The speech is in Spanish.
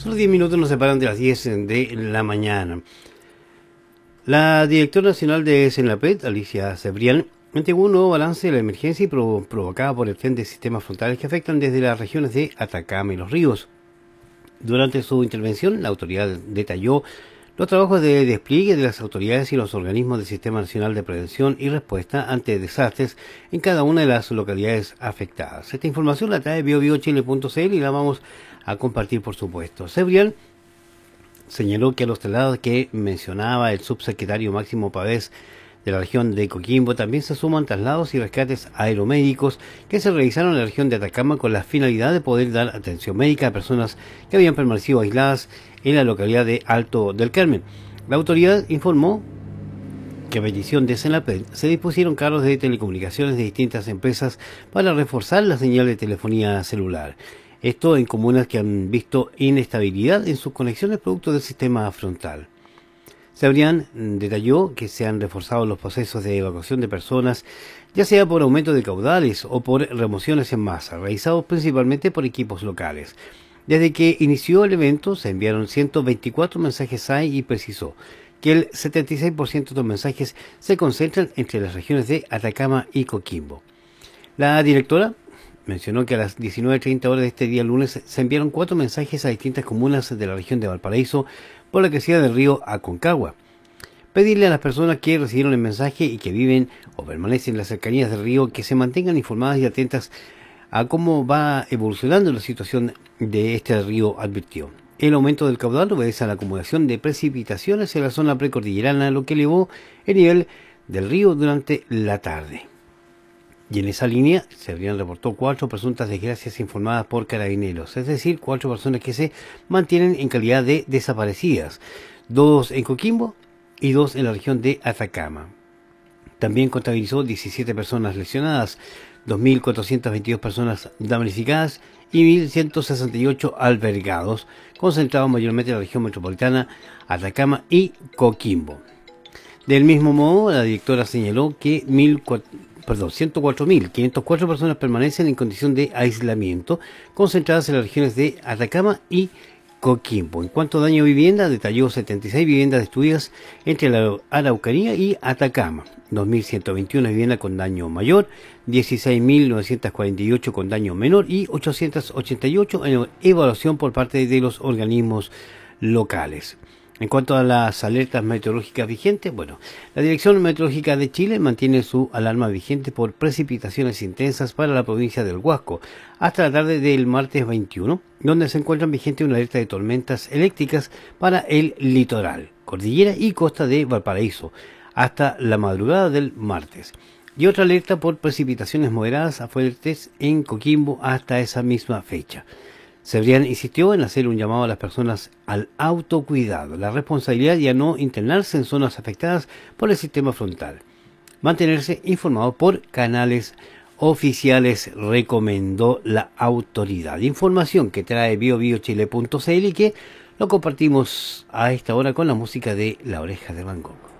Solo 10 minutos nos separan de las 10 de la mañana. La directora nacional de Senapred, Alicia Cebrián, entregó un nuevo balance de la emergencia provocada por el tren de sistemas frontales que afectan desde las regiones de Atacama y Los Ríos. Durante su intervención, la autoridad detalló los trabajos de despliegue de las autoridades y los organismos del Sistema Nacional de Prevención y Respuesta ante Desastres en cada una de las localidades afectadas. Esta información la trae biobiochile.cl y la vamos a compartir, por supuesto. Cebrián señaló que a los traslados que mencionaba el subsecretario Máximo Pavés de la región de Coquimbo también se suman traslados y rescates aeromédicos que se realizaron en la región de Atacama con la finalidad de poder dar atención médica a personas que habían permanecido aisladas en la localidad de Alto del Carmen. La autoridad informó que a petición de Senapred se dispusieron carros de telecomunicaciones de distintas empresas para reforzar la señal de telefonía celular. Esto en comunas que han visto inestabilidad en sus conexiones producto del sistema frontal. Cebrián detalló que se han reforzado los procesos de evacuación de personas, ya sea por aumento de caudales o por remociones en masa, realizados principalmente por equipos locales. Desde que inició el evento se enviaron 124 mensajes SAI y precisó que el 76% de los mensajes se concentran entre las regiones de Atacama y Coquimbo. La directora mencionó que a las 19:30 horas de este día lunes se enviaron 4 mensajes a distintas comunas de la región de Valparaíso por la crecida del río Aconcagua. Pedirle a las personas que recibieron el mensaje y que viven o permanecen en las cercanías del río que se mantengan informadas y atentas a cómo va evolucionando la situación de este río, advirtió. El aumento del caudal obedece a la acumulación de precipitaciones en la zona precordillerana, lo que elevó el nivel del río durante la tarde. Y en esa línea, Cebrián reportó 4 presuntas desgracias informadas por carabineros, es decir, 4 personas que se mantienen en calidad de desaparecidas, 2 en Coquimbo y 2 en la región de Atacama. También contabilizó 17 personas lesionadas, 2.422 personas damnificadas y 1.168 albergados, concentrados mayormente en la región metropolitana, Atacama y Coquimbo. Del mismo modo, la directora señaló que 104.504 personas permanecen en condición de aislamiento, concentradas en las regiones de Atacama y Coquimbo. En cuanto a daño a vivienda, detalló 76 viviendas destruidas entre la Araucanía y Atacama, 2.121 viviendas con daño mayor, 16.948 con daño menor y 888 en evaluación por parte de los organismos locales. En cuanto a las alertas meteorológicas vigentes, la Dirección Meteorológica de Chile mantiene su alarma vigente por precipitaciones intensas para la provincia del Huasco hasta la tarde del martes 21, donde se encuentran vigente una alerta de tormentas eléctricas para el litoral, cordillera y costa de Valparaíso hasta la madrugada del martes, y otra alerta por precipitaciones moderadas a fuertes en Coquimbo hasta esa misma fecha. Cebrián insistió en hacer un llamado a las personas al autocuidado, la responsabilidad y a no internarse en zonas afectadas por el sistema frontal. Mantenerse informado por canales oficiales, recomendó la autoridad. Información que trae biobiochile.cl y que lo compartimos a esta hora con la música de La Oreja de Van Gogh.